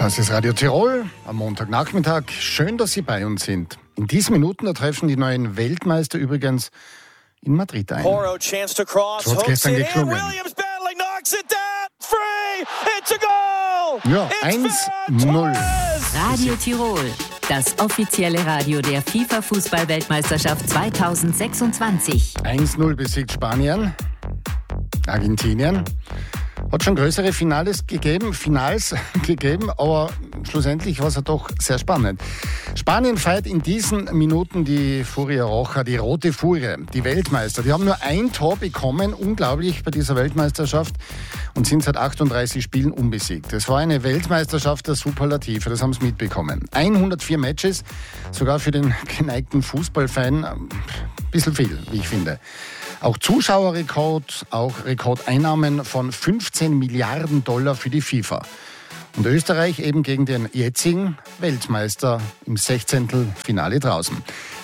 Das ist Radio Tirol am Montagnachmittag. Schön, dass Sie bei uns sind. In diesen Minuten, da treffen die neuen Weltmeister übrigens in Madrid ein. So hat es gestern geklungen. Ja, 1-0. Radio Tirol, das offizielle Radio der FIFA-Fußball-Weltmeisterschaft 2026. 1-0 besiegt Spanien. Argentinien hat schon größere Finals gegeben, aber schlussendlich war es ja doch sehr spannend. Spanien feiert in diesen Minuten die Furia Roja, die rote Furie, die Weltmeister. Die haben nur ein Tor bekommen, unglaublich bei dieser Weltmeisterschaft, und sind seit 38 Spielen unbesiegt. Es war eine Weltmeisterschaft der Superlative, das haben sie mitbekommen. 104 Matches, sogar für den geneigten Fußballfan ein bisschen viel, wie ich finde. Auch Zuschauerrekord, auch Rekordeinnahmen von 15 Milliarden $ für die FIFA. Und Österreich eben gegen den jetzigen Weltmeister im 16. Finale draußen.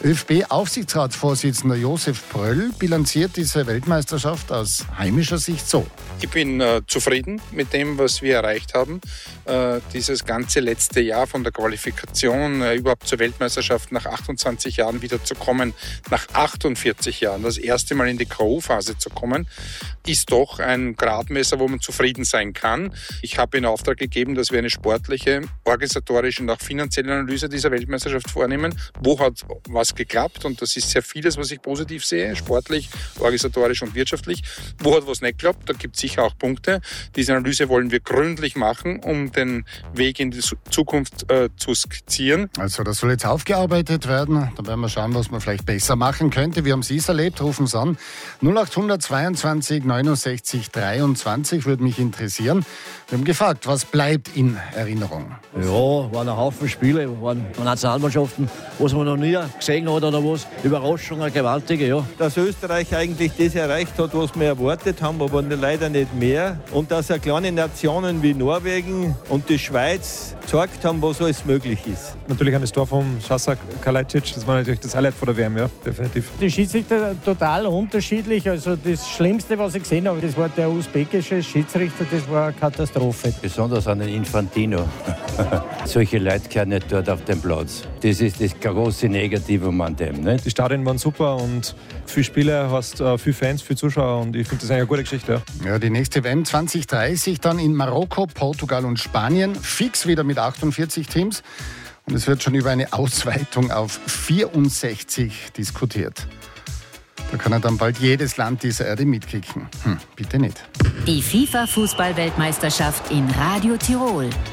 ÖFB-Aufsichtsratsvorsitzender Josef Pröll bilanziert diese Weltmeisterschaft aus heimischer Sicht so. Ich bin zufrieden mit dem, was wir erreicht haben. Dieses ganze letzte Jahr von der Qualifikation überhaupt zur Weltmeisterschaft nach 28 Jahren wieder zu kommen, nach 48 Jahren das erste Mal in die K.O.-Phase zu kommen, ist doch ein Gradmesser, wo man zufrieden sein kann. Ich habe in Auftrag gegeben, dass wir eine sportliche, organisatorische und auch finanzielle Analyse dieser Weltmeisterschaft vornehmen. Wo hat was geklappt? Und das ist sehr vieles, was ich positiv sehe, sportlich, organisatorisch und wirtschaftlich. Wo hat was nicht geklappt? Da gibt es sicher auch Punkte. Diese Analyse wollen wir gründlich machen, um den Weg in die Zukunft zu skizzieren. Also das soll jetzt aufgearbeitet werden. Da werden wir schauen, was man vielleicht besser machen könnte. Wir haben Sie es erlebt, rufen Sie an. 0800 22 69 23 würde mich interessieren. Wir haben gefragt, was bleibt in Erinnerung? Ja, waren ein Haufen Spiele, waren Nationalmannschaften, was man noch nie gesehen hat oder was. Überraschungen, gewaltige, ja. Dass Österreich eigentlich das erreicht hat, was wir erwartet haben, aber leider nicht mehr. Und dass kleine Nationen wie Norwegen und die Schweiz gezeigt haben, was alles möglich ist. Natürlich an das Tor von Sasa Kalajdzic, das war natürlich das Highlight von der WM, ja, definitiv. Die Schiedsrichter total unterschiedlich. Also das Schlimmste, was ich gesehen habe, das war der usbekische Schiedsrichter, das war eine Katastrophe. Besonders an den Infantino. Solche Leute kehren nicht dort auf den Platz. Das ist das große Negativum an dem. Nicht? Die Stadien waren super und viele Spieler, hast viele Fans, viele Zuschauer und ich finde das eine gute Geschichte. Ja. Ja, die nächste WM 2030 dann in Marokko, Portugal und Spanien. Fix wieder mit 48 Teams. Und es wird schon über eine Ausweitung auf 64 diskutiert. Da kann ja dann bald jedes Land dieser Erde mitkicken. Bitte nicht. Die FIFA-Fußball-Weltmeisterschaft in Radio Tirol.